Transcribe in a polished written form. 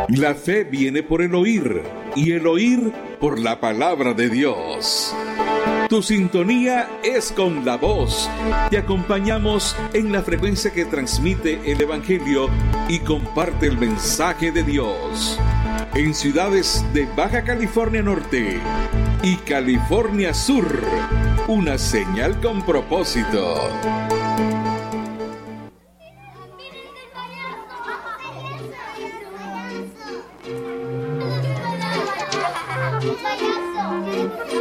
La fe viene por el oír, y el oír por la palabra de Dios. Tu sintonía es con la voz. Te acompañamos en la frecuencia que transmite el Evangelio y comparte el mensaje de Dios. En ciudades de Baja California Norte y California Sur, una señal con propósito.